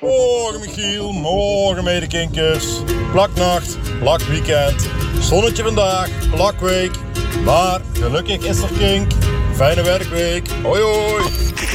Morgen Michiel, morgen medekinkers. Plaknacht, plakweekend. Zonnetje vandaag, plakweek. Maar gelukkig is er kink. Fijne werkweek. Hoi hoi.